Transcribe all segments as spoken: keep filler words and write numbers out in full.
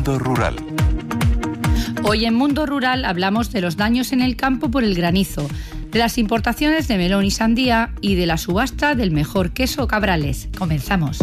Mundo Rural. Hoy en Mundo Rural hablamos de los daños en el campo por el granizo, de las importaciones de melón y sandía y de la subasta del mejor queso Cabrales. Comenzamos.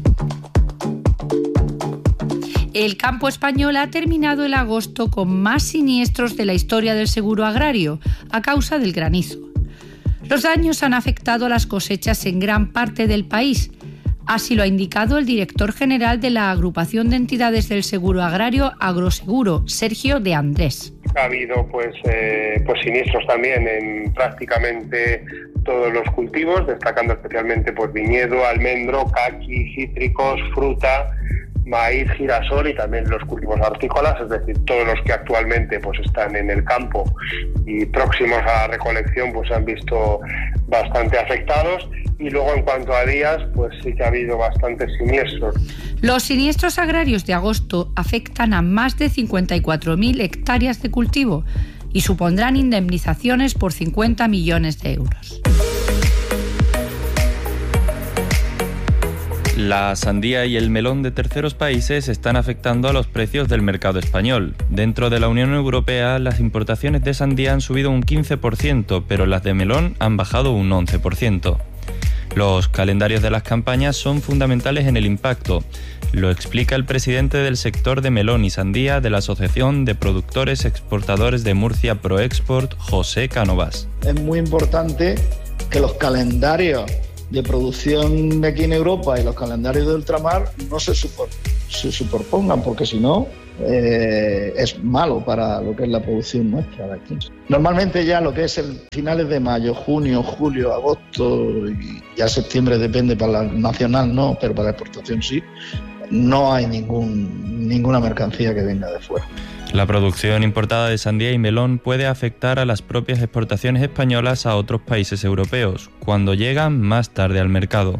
El campo español ha terminado el agosto con más siniestros de la historia del seguro agrario a causa del granizo. Los daños han afectado a las cosechas en gran parte del país. Así lo ha indicado el director general de la Agrupación de Entidades del Seguro Agrario Agroseguro, Sergio de Andrés. Ha habido pues, eh, pues siniestros también en prácticamente todos los cultivos, destacando especialmente pues, viñedo, almendro, caqui, cítricos, fruta, maíz, girasol y también los cultivos hortícolas, es decir, todos los que actualmente pues están en el campo y próximos a la recolección pues se han visto bastante afectados. Y luego en cuanto a días, pues sí que ha habido bastantes siniestros. Los siniestros agrarios de agosto afectan a más de cincuenta y cuatro mil hectáreas de cultivo y supondrán indemnizaciones por cincuenta millones de euros. La sandía y el melón de terceros países están afectando a los precios del mercado español. Dentro de la Unión Europea, las importaciones de sandía han subido un quince por ciento, pero las de melón han bajado un once por ciento. Los calendarios de las campañas son fundamentales en el impacto. Lo explica el presidente del sector de melón y sandía de la Asociación de Productores Exportadores de Murcia ProExport, José Cánovas. Es muy importante que los calendarios de producción de aquí en Europa y los calendarios de ultramar no se, super, se superpongan, porque si no eh, es malo para lo que es la producción nuestra de aquí. Normalmente ya lo que es el finales de mayo, junio, julio, agosto y ya septiembre depende, para la nacional no, pero para la exportación sí, no hay ningún, ninguna mercancía que venga de fuera. La producción importada de sandía y melón puede afectar a las propias exportaciones españolas a otros países europeos, cuando llegan más tarde al mercado.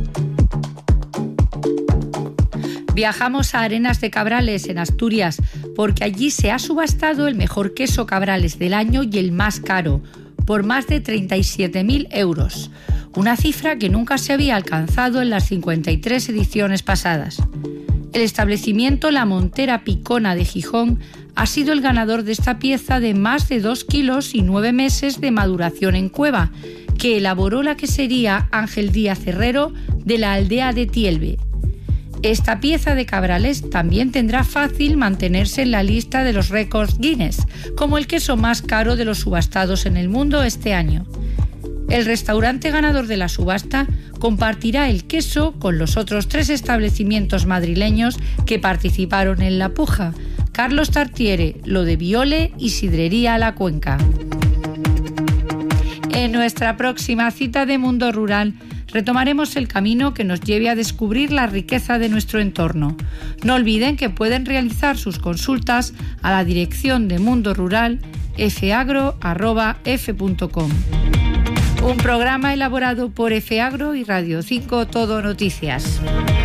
Viajamos a Arenas de Cabrales, en Asturias, porque allí se ha subastado el mejor queso Cabrales del año y el más caro, por más de treinta y siete mil euros, una cifra que nunca se había alcanzado en las cincuenta y tres ediciones pasadas. El establecimiento La Montera Picona de Gijón ha sido el ganador de esta pieza de más de dos kilos y nueve meses de maduración en cueva, que elaboró la quesería Ángel Díaz Herrero de la aldea de Tielbe. Esta pieza de Cabrales también tendrá fácil mantenerse en la lista de los récords Guinness, como el queso más caro de los subastados en el mundo este año. El restaurante ganador de la subasta compartirá el queso con los otros tres establecimientos madrileños que participaron en la puja: Carlos Tartiere, Lo de Viole y Sidrería La Cuenca. En nuestra próxima cita de Mundo Rural retomaremos el camino que nos lleve a descubrir la riqueza de nuestro entorno. No olviden que pueden realizar sus consultas a la dirección de Mundo Rural f agro arroba f punto com. Un programa elaborado por F Agro y Radio cinco Todo Noticias.